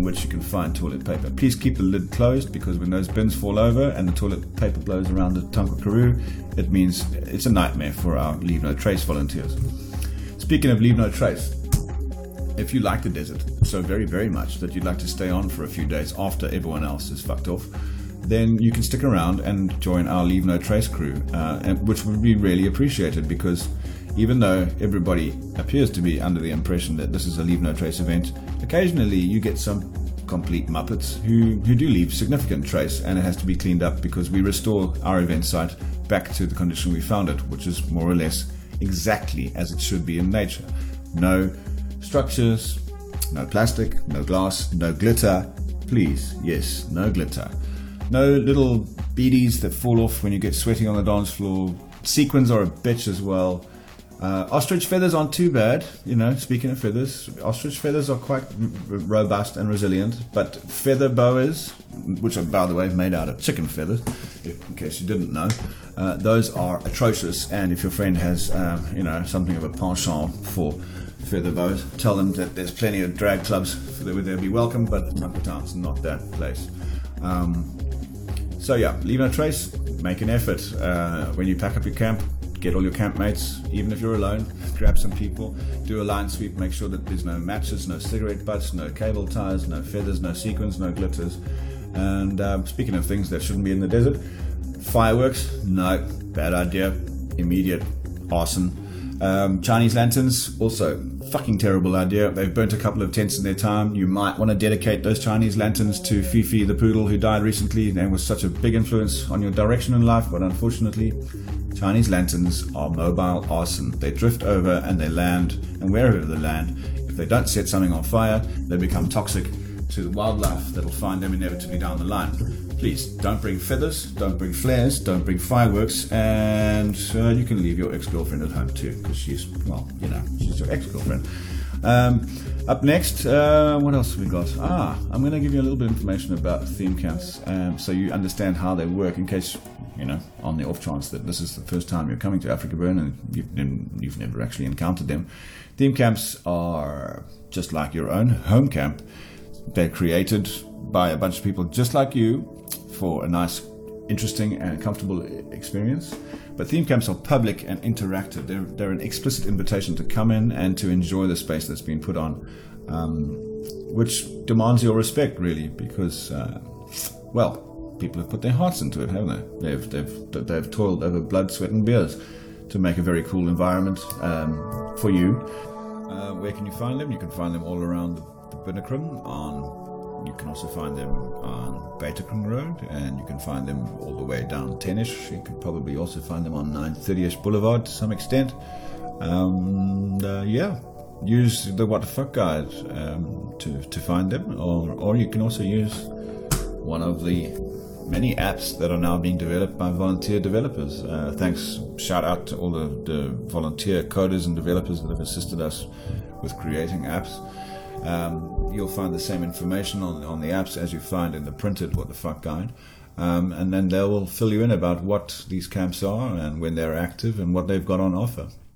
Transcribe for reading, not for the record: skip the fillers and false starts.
which you can find toilet paper. Please keep the lid closed, because when those bins fall over and the toilet paper blows around the Tankwa Karoo, it means it's a nightmare for our Leave No Trace volunteers. Speaking of Leave No Trace, if you like the desert so very, very much that you'd like to stay on for a few days after everyone else is fucked off, then you can stick around and join our Leave No Trace crew, which would be really appreciated, because even though everybody appears to be under the impression that this is a Leave No Trace event, occasionally you get some complete muppets who do leave significant trace, and it has to be cleaned up because we restore our event site back to the condition we found it, which is more or less exactly as it should be in nature. No structures, no plastic, no glass, no glitter. Please, yes, no glitter. No little beadies that fall off when you get sweaty on the dance floor. Sequins are a bitch as well. Ostrich feathers aren't too bad, speaking of feathers. Ostrich feathers are quite robust and resilient, but feather boas, which are, by the way, made out of chicken feathers, in case you didn't know, those are atrocious. And if your friend has, something of a penchant for feather boas, tell them that there's plenty of drag clubs where they'll be welcome, but Tankwa Town's not that place. So yeah, Leave No Trace, make an effort. When you pack up your camp, get all your campmates, even if you're alone, grab some people, do a line sweep, make sure that there's no matches, no cigarette butts, no cable ties, no feathers, no sequins, no glitters. And speaking of things that shouldn't be in the desert, fireworks, no, bad idea, immediate arson. Chinese lanterns, also fucking terrible idea. They've burnt a couple of tents in their time. You might want to dedicate those Chinese lanterns to Fifi the poodle, who died recently and was such a big influence on your direction in life, but unfortunately Chinese lanterns are mobile arson. They drift over and they land, and wherever they land, if they don't set something on fire, they become toxic to the wildlife that'll find them inevitably down the line. Please, don't bring feathers, don't bring flares, don't bring fireworks, and you can leave your ex-girlfriend at home too, because she's your ex-girlfriend. Up next, what else have we got? I'm going to give you a little bit of information about theme camps, so you understand how they work, in case, on the off chance that this is the first time you're coming to Africa Burn and you've never actually encountered them. Theme camps are just like your own home camp. They're created by a bunch of people just like you for a nice, interesting and comfortable experience. But theme camps are public and interactive. They're an explicit invitation to come in and to enjoy the space that's been put on, which demands your respect, really, because, people have put their hearts into it, haven't they? They've toiled over blood, sweat and beers to make a very cool environment for you. Where can you find them? You can find them all around the Binnekram. You can also find them on Beiterkring Road, and you can find them all the way down Tennish. You can probably also find them on 930ish Boulevard to some extent. Use the What the Fuck guide to find them, or you can also use one of the many apps that are now being developed by volunteer developers. Shout out to all the volunteer coders and developers that have assisted us with creating apps. You'll find the same information on the apps as you find in the printed What the Fuck guide, and then they will fill you in about what these camps are and when they're active and what they've got on offer.